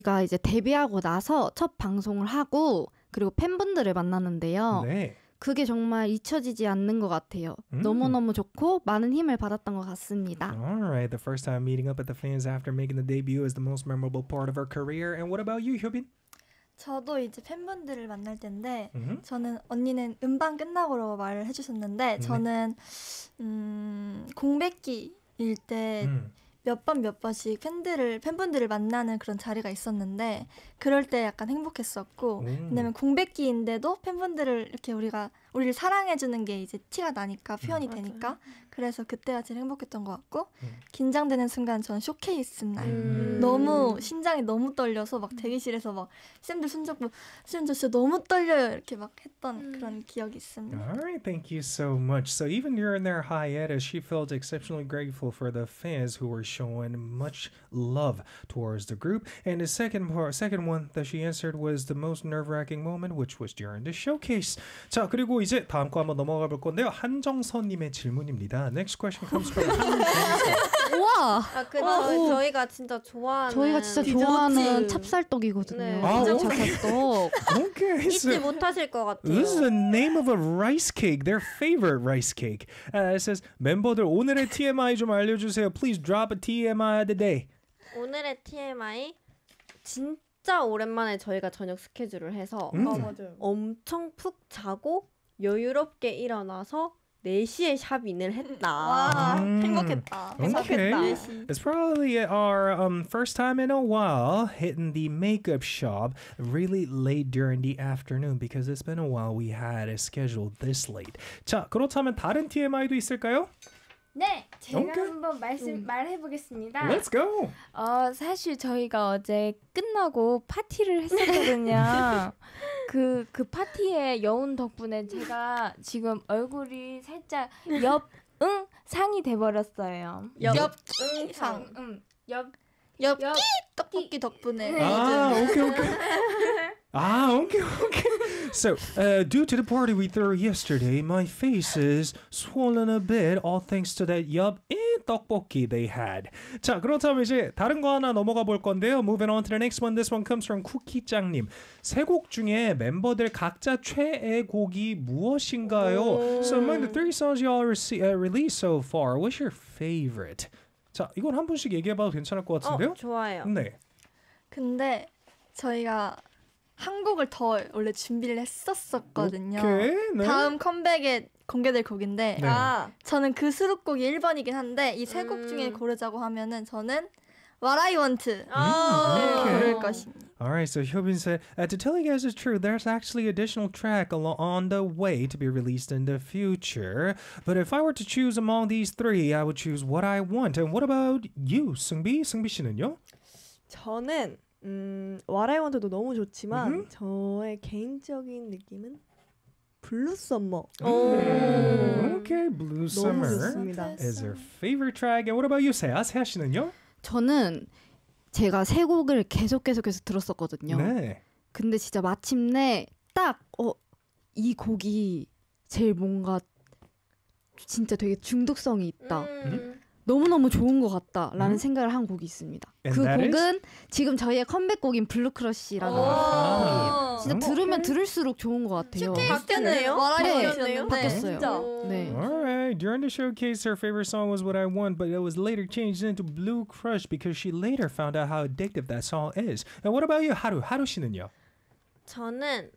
가 이제 데뷔하고 나서 첫 방송을 하고 그리고 팬분들을 만났는데요. 네. 그게 정말 잊혀지지 않는 것 같아요. 너무너무 좋고 많은 힘을 받았던 것 같습니다. Alright, the first time meeting up with the fans after making the debut is the most memorable part of our career. And what about you, Hyobin? 저도 이제 팬분들을 만날 텐데 저는 언니는 음방 끝나고로 말을 해주셨는데 저는 공백기일 때 몇 번씩 팬분들을 만나는 그런 자리가 있었는데 그럴 때 약간 행복했었고 왜냐면 공백기인데도 팬분들을 이렇게 우리를 사랑해주는 게 이제 티가 나니까 표현이 되니까 그래서 그때가 제일 행복했던 것 같고 긴장되는 순간 저는 쇼케이스 날 너무 심장이 너무 떨려서 막 대기실에서 막 쌤들 손잡고 쌤 저 진짜 너무 떨려요 이렇게 막 했던 그런 기억이 있습니다. Alright, thank you so much. So even during their hiatus, she felt exceptionally grateful for the fans who were showing much love towards the group. And the second one that she answered was the most nerve-wracking moment, which was during the showcase. 자, 그리고 이제 다음 거 한번 넘어가 볼 건데요. 한정선님의 질문입니다. Next question comes from 한정선. 우와! 저희가 진짜 좋아하는 저희가 진짜 좋아하는 찹쌀떡이거든요. 네. 찹쌀떡. Okay, 잊지 못하실 것 같아요. This is the name of a rice cake, their favorite rice cake. It says, 멤버들 오늘의 TMI 좀 알려주세요. Please drop a TMI of the day. 오늘의 TMI 진짜 오랜만에 저희가 저녁 스케줄을 해서 맞아요. 엄청 푹 자고 여유롭게 일어나서 4시에 샵인을 했다. 와, 행복했다. Okay. It's probably our first time in a while hitting the makeup shop really late during the afternoon because it's been a while we had a schedule this late. 자, 그렇다면 다른 TMI도 있을까요? 네, 제가 Okay. 한번 말해보겠습니다. Let's go. 사실 저희가 어제 끝나고 파티를 했었거든요. 그 파티의 여운 덕분에 제가 지금 얼굴이 살짝 상이 돼버렸어요. 상. 옆 떡볶이 덕분에. Okay. So, due to the party we threw yesterday, my face is swollen a bit, all thanks to that 떡볶이 they had. 자, 그렇다면 이제 다른 거 하나 넘어가 볼 건데요. Moving on to the next one. This one comes from 쿠키짱님. 세 곡 중에 멤버들 각자 최애 곡이 무엇인가요? So, among the 3 songs y'all released so far, what's your favorite? 자, 이건 한 분씩 얘기해봐도 괜찮을 것 같은데요? 좋아요. 네. 근데 저희가 한 곡을 더 원래 준비를 했었거든요. 오케이, 네. 다음 컴백에 공개될 곡인데 네. 저는 그 수록곡이 1번이긴 한데 이 세 곡 중에 고르자고 하면은 저는 What I Want 고를 것입니다. Alright, so Hyobin said, to tell you guys the truth, there's actually additional track on the way to be released in the future. But if I were to choose among these 3, I would choose What I Want. And what about you, 승비? 승비 씨는요? 저는 What I Want도 너무 좋지만 저의 개인적인 느낌은 블루 썸머. Okay, Blue 너무 Summer 좋습니다. is her favorite track. And what about you, 세아? 세아 씨는요? 저는 제가 세 곡을 계속해서 들었었거든요. 네. 근데 진짜 마침내 딱 이 곡이 제일 뭔가 진짜 되게 중독성이 있다. 너무너무 좋은 것 같다라는 생각을 한 곡이 있습니다. And 그 that 곡은 지금 저희의 컴백곡인 블루크러쉬라는 곡이에요. 진짜 들으면 들을수록 좋은 것 같아요. 바뀌었네요. 네, 바뀌었어요. 네. Alright, during the showcase, her favorite song was What I Want, but it was later changed into Blue Crush because she later found out how addictive that song is. And what about you, 하루? 하루 씨는요? 저는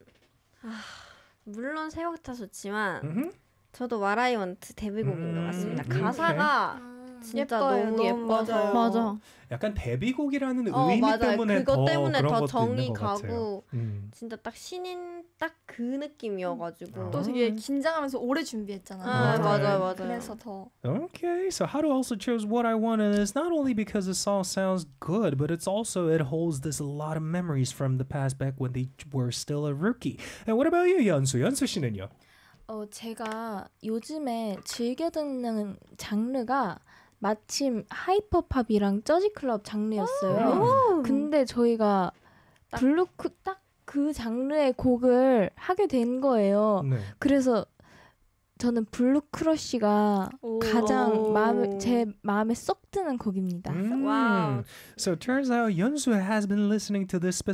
물론 세 곡 다 좋지만 저도 What I Want 데뷔곡인 것 같습니다. 가사가 진짜 너무 예뻐서 맞아. 약간 데뷔곡이라는 의미 때문에 그것 더 때문에 그런 더 것도 정이 있는 것 같아요. 가고 진짜 딱 신인 딱 그 느낌이어가지고 또 되게 긴장하면서 오래 준비했잖아요. 맞아요. 그래서 더. Okay, so Haru also chose What I Want, and it's not only because the song sounds good, but it holds this a lot of memories from the past back when they were still a rookie. And what about you, 연수? 연수 씨는요? 제가 요즘에 즐겨 듣는 장르가 마침 하이퍼팝이랑 재즈클럽 장르였어요. 근데 저희가 딱 그 장르의 곡을 하게 된 거예요. 네. 그래서 저는 블루 크러쉬가 가장 제 마음에 쏙 드는 곡입니다. 와우. So turns out Yeonsu has been listening to this